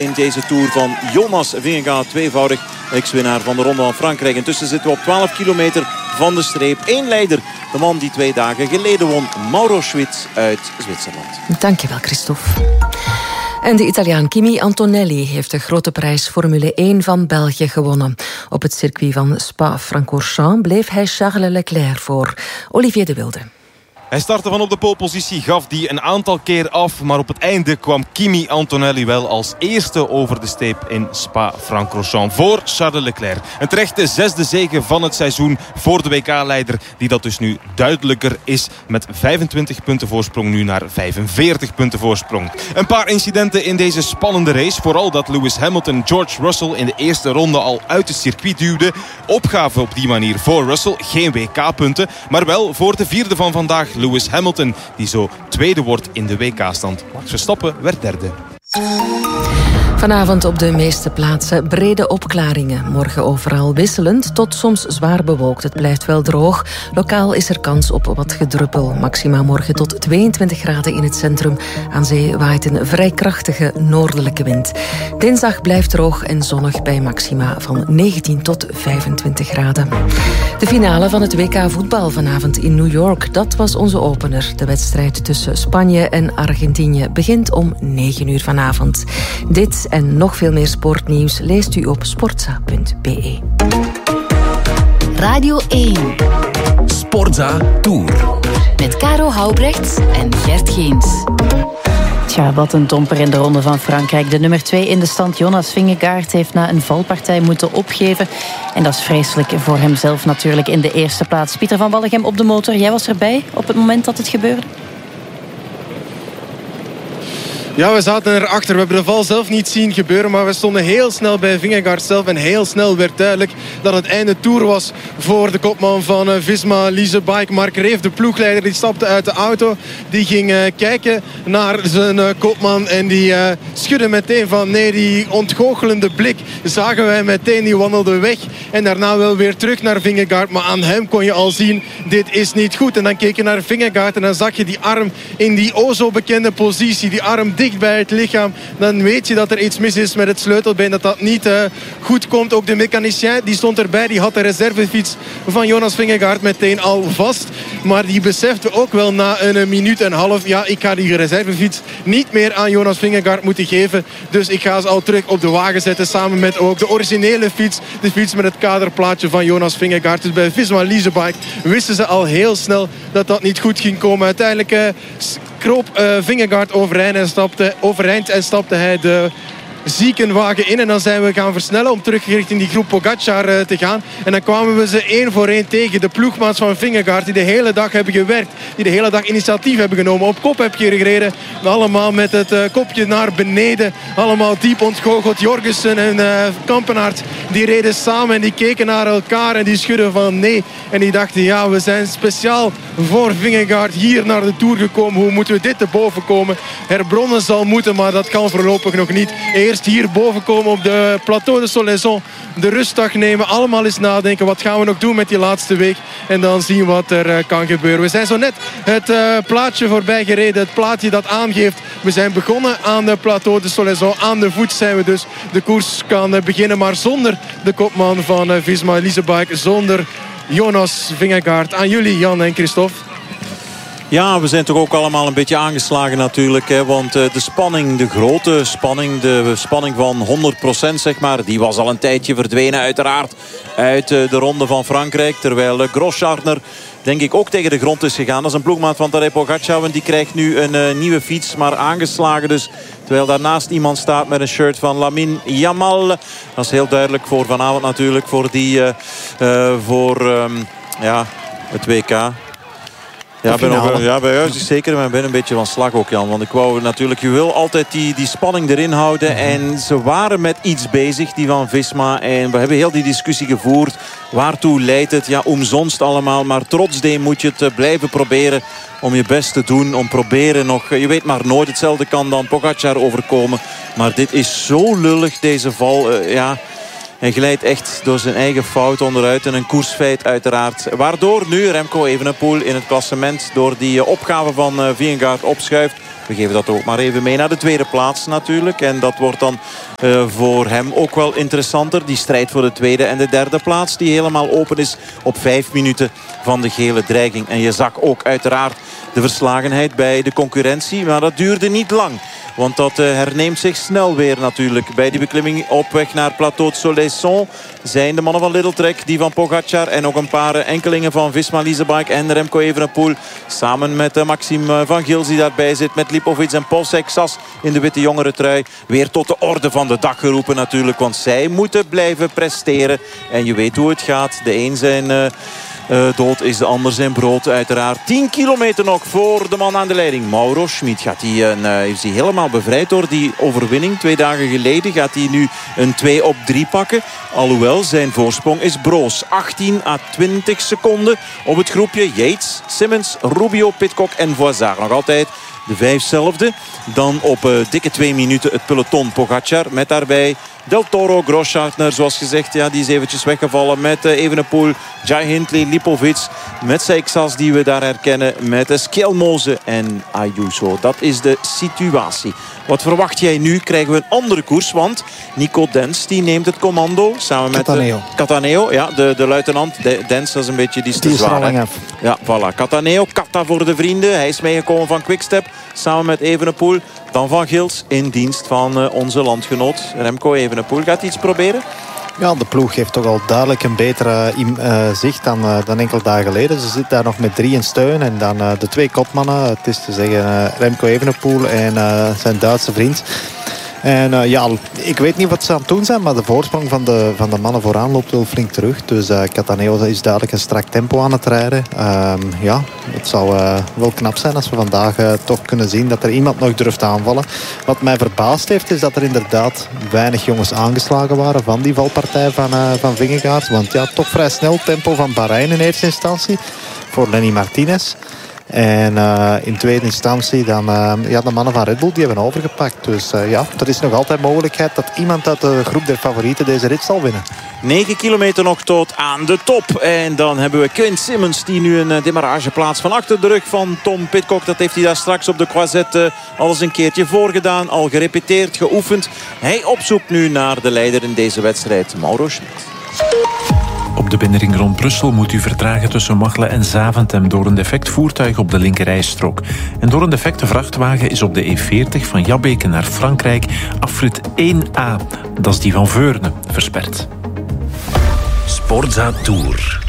in deze Tour van Jonas Vingegaard. Tweevoudig ex-winnaar van de Ronde van Frankrijk. Intussen zitten we op 12 kilometer van de streep. Eén leider, de man die 2 dagen geleden won, Mauro Schmid uit Zwitserland. Dankjewel, Christophe. En de Italiaan Kimi Antonelli heeft de grote prijs Formule 1 van België gewonnen. Op het circuit van Spa-Francorchamps bleef hij Charles Leclerc voor. Olivier de Wilde. Hij startte van op de polepositie, gaf die een aantal keer af. Maar op het einde kwam Kimi Antonelli wel als eerste over de streep in Spa-Francorchamps voor Charles Leclerc. Een terechte 6e zege van het seizoen voor de WK-leider. Die dat dus nu duidelijker is met 25 punten voorsprong nu naar 45 punten voorsprong. Een paar incidenten in deze spannende race. Vooral dat Lewis Hamilton George Russell in de eerste ronde al uit het circuit duwde. Opgave op die manier voor Russell. Geen WK-punten, maar wel voor de vierde van vandaag. Lewis Hamilton, die zo tweede wordt in de WK-stand. Max Verstappen werd derde. Vanavond op de meeste plaatsen brede opklaringen. Morgen overal wisselend tot soms zwaar bewolkt. Het blijft wel droog. Lokaal is er kans op wat gedruppel. Maxima morgen tot 22 graden in het centrum. Aan zee waait een vrij krachtige noordelijke wind. Dinsdag blijft droog en zonnig bij maxima van 19 tot 25 graden. De finale van het WK voetbal vanavond in New York. Dat was onze opener. De wedstrijd tussen Spanje en Argentinië begint om 9 uur vanavond. Dit en nog veel meer sportnieuws leest u op sportza.be. Radio 1. Sportza Tour. Met Caro Houbrechts en Gert Geens. Tja, wat een domper in de Ronde van Frankrijk. De nummer 2 in de stand, Jonas Vingegaard, heeft na een valpartij moeten opgeven. En dat is vreselijk voor hemzelf natuurlijk in de eerste plaats. Pieter van Wallegem op de motor. Jij was erbij op het moment dat het gebeurde? Ja, we zaten erachter. We hebben de val zelf niet zien gebeuren, maar we stonden heel snel bij Vingegaard zelf. En heel snel werd duidelijk dat het einde Tour was voor de kopman van Visma Lease Bike. Mark Reef, de ploegleider, die stapte uit de auto. Die ging kijken naar zijn kopman en die schudde meteen van nee. Die ontgoochelende blik zagen wij meteen. Die wandelde weg en daarna wel weer terug naar Vingegaard. Maar aan hem kon je al zien, dit is niet goed. En dan keek je naar Vingegaard en dan zag je die arm in die o zo bekende positie. Die arm dicht bij het lichaam. Dan weet je dat er iets mis is met het sleutelbeen. Dat dat niet goed komt. Ook de mechanicien die stond erbij. Die had de reservefiets van Jonas Vingegaard meteen al vast. Maar die besefte ook wel na een minuut en half. Ja, ik ga die reservefiets niet meer aan Jonas Vingegaard moeten geven. Dus ik ga ze al terug op de wagen zetten. Samen met ook de originele fiets. De fiets met het kaderplaatje van Jonas Vingegaard. Dus bij Visma Lease Bike wisten ze al heel snel dat dat niet goed ging komen. Uiteindelijk kroop Vingegaard overeind en stapte hij de ziekenwagen in. En dan zijn we gaan versnellen om terug richting die groep Pogacar te gaan. En dan kwamen we ze 1 voor 1 tegen. De ploegmaats van Vingegaard die de hele dag hebben gewerkt. Die de hele dag initiatief hebben genomen. Op kop heb je gereden. Allemaal met het kopje naar beneden. Allemaal diep ontgoocheld. Jorgensen en Kampenaert die reden samen en die keken naar elkaar en die schudden van nee. En die dachten ja, we zijn speciaal voor Vingegaard hier naar de Tour gekomen. Hoe moeten we dit te boven komen? Herbronnen zal moeten, maar dat kan voorlopig nog niet. Eerst hier boven komen op de Plateau de Solaison. De rustdag nemen, allemaal eens nadenken. Wat gaan we nog doen met die laatste week? En dan zien wat er kan gebeuren. We zijn zo net het plaatje voorbij gereden. Het plaatje dat aangeeft. We zijn begonnen aan de Plateau de Solaison. Aan de voet zijn we dus. De koers kan beginnen, maar zonder de kopman van Visma Lease Bike. Zonder Jonas Vingegaard. Aan jullie, Jan en Christophe. Ja, we zijn toch ook allemaal een beetje aangeslagen natuurlijk. Hè, want de spanning, de grote spanning, de spanning van 100% zeg maar, die was al een tijdje verdwenen uiteraard uit de Ronde van Frankrijk. Terwijl Grosschartner denk ik ook tegen de grond is gegaan. Dat is een ploegmaat van Tadej Pogacar. En die krijgt nu een nieuwe fiets, maar aangeslagen dus. Terwijl daarnaast iemand staat met een shirt van Lamine Yamal. Dat is heel duidelijk voor vanavond natuurlijk. Voor het WK. Ja, bij jou is zeker. Maar ik ben een beetje van slag ook, Jan. Want ik wou natuurlijk, je wil altijd die spanning erin houden. En ze waren met iets bezig, die van Visma. En we hebben heel die discussie gevoerd. Waartoe leidt het? Ja, omzonst allemaal. Maar trotsdem moet je het blijven proberen om je best te doen. Om proberen nog, je weet maar nooit. Hetzelfde kan dan Pogacar overkomen. Maar dit is zo lullig, deze val. Hij glijdt echt door zijn eigen fout onderuit. En een koersfeit uiteraard. Waardoor nu Remco Evenepoel in het klassement door die opgave van Vingegaard opschuift. We geven dat ook maar even mee naar de tweede plaats natuurlijk. En dat wordt dan Voor hem ook wel interessanter. Die strijd voor de tweede en de derde plaats. Die helemaal open is op 5 minuten van de gele dreiging. En je zag ook uiteraard de verslagenheid bij de concurrentie. Maar dat duurde niet lang. Want dat herneemt zich snel weer natuurlijk. Bij die beklimming op weg naar Plateau de Soleilson zijn de mannen van Lidl Trek, die van Pogacar en ook een paar enkelingen van Visma Leasebike en Remco Evenepoel. Samen met Maxime van Gils die daarbij zit. Met Lipovic en Polsek Sas in de witte jongerentrui. Weer tot de orde van de dag geroepen natuurlijk. Want zij moeten blijven presteren. En je weet hoe het gaat. De een zijn dood is de ander zijn brood uiteraard. 10 kilometer nog voor de man aan de leiding. Mauro Schmid is hij helemaal bevrijd door die overwinning 2 dagen geleden. Gaat hij nu een 2 op 3 pakken. Alhoewel zijn voorsprong is broos. 18 à 20 seconden op het groepje Yates, Simmons, Rubio, Pidcock en Voisard. Nog altijd de 5 zelfde. Dan op dikke 2 minuten het peloton Pogacar met daarbij Del Toro, Grosschartner, zoals gezegd, ja, die is eventjes weggevallen. Met Evenepoel, Jai Hindley, Lipovic. Met Seixas die we daar herkennen. Met Skelmoze en Ayuso. Dat is de situatie. Wat verwacht jij nu? Krijgen we een andere koers. Want Nico Dens die neemt het commando. Samen met Cataneo. Ja, de luitenant. Dens, dat is een beetje die te zwaar. Ja, voilà. Cataneo, Cata voor de vrienden. Hij is meegekomen van Quickstep. Samen met Evenepoel. Dan Van Gils in dienst van onze landgenoot Remco Evenepoel. Gaat hij iets proberen? Ja, de ploeg heeft toch al duidelijk een betere zicht dan enkele dagen geleden. Ze zit daar nog met 3 in steun. En dan de 2 kopmannen. Het is te zeggen Remco Evenepoel en zijn Duitse vriend. En ik weet niet wat ze aan het doen zijn, maar de voorsprong van de mannen vooraan loopt wel flink terug. Dus Cataneo is duidelijk een strak tempo aan het rijden. Het zou wel knap zijn als we vandaag toch kunnen zien dat er iemand nog durft aanvallen. Wat mij verbaasd heeft, is dat er inderdaad weinig jongens aangeslagen waren van die valpartij van Vingegaard. Want ja, toch vrij snel tempo van Bahrein in eerste instantie voor Lenny Martinez. En in tweede instantie dan de mannen van Red Bull die hebben overgepakt. Dus er is nog altijd mogelijkheid dat iemand uit de groep der favorieten deze rit zal winnen. 9 kilometer nog tot aan de top. En dan hebben we Quinn Simmons die nu een demarageplaats van achter de rug van Tom Pidcock. Dat heeft hij daar straks op de croisette al eens een keertje voorgedaan. Al gerepeteerd, geoefend. Hij op zoek nu naar de leider in deze wedstrijd, Mauro Schmid. Op de binnenring rond Brussel moet u vertragen tussen Machelen en Zaventem door een defect voertuig op de linkerrijstrook. En door een defecte vrachtwagen is op de E40 van Jabbeke naar Frankrijk afrit 1A, dat is die van Veurne, versperd. Sportza Tour.